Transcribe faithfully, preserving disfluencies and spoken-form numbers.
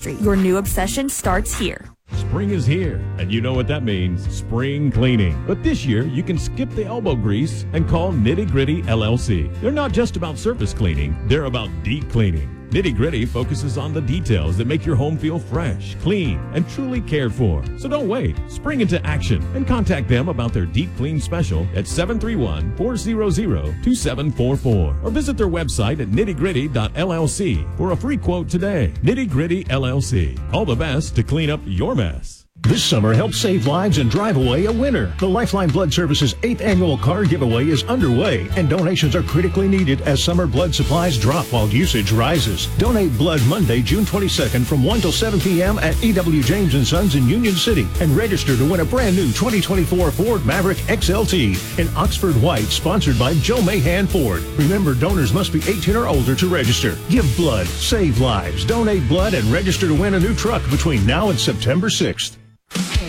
Street. Your new obsession starts here. Spring is here, and you know what that means, spring cleaning. But this year, you can skip the elbow grease and call Nitty Gritty L L C. They're not just about surface cleaning, they're about deep cleaning. Nitty Gritty focuses on the details that make your home feel fresh, clean, and truly cared for. So don't wait. Spring into action and contact them about their deep clean special at seven three one, four zero zero, two seven four four or visit their website at nitty gritty dot L L C for a free quote today. Nitty Gritty L L C. All the best to clean up your mess. This summer, help save lives and drive away a winner. The Lifeline Blood Service's eighth annual car giveaway is underway, and donations are critically needed as summer blood supplies drop while usage rises. Donate blood Monday, June twenty-second from one till seven p.m. at E W. James and Sons in Union City, and register to win a brand new twenty twenty-four Ford Maverick X L T in Oxford White, sponsored by Joe Mahan Ford. Remember, donors must be eighteen or older to register. Give blood, save lives, donate blood, and register to win a new truck between now and September sixth.